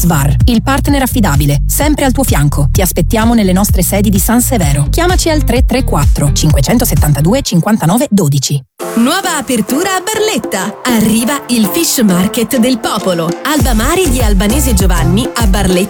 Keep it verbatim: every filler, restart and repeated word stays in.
Svar, il partner affidabile, sempre al tuo fianco. Ti aspettiamo nelle nostre sedi di San Severo. Chiamaci al tre tre quattro cinquecentosettantadue cinquantanove dodici. Nuova apertura a Barletta. Arriva il Fish Market del Popolo. Alba Mari di Albanese Giovanni a Barletta